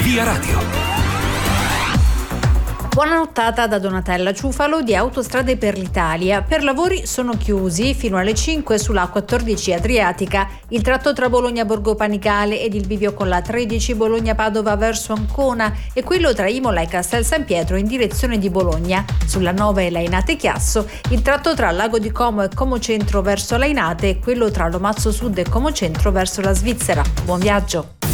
Via Radio. Buona nottata da Donatella Ciufalo di Autostrade per l'Italia. Per lavori sono chiusi fino alle 5 sulla A14 Adriatica il tratto tra Bologna Borgo Panigale ed il bivio con la 13 Bologna Padova verso Ancona e quello tra Imola e Castel San Pietro in direzione di Bologna. Sulla 9 Lainate Chiasso il tratto tra Lago di Como e Como Centro verso Lainate e quello tra Lomazzo Sud e Como Centro verso la Svizzera. Buon viaggio!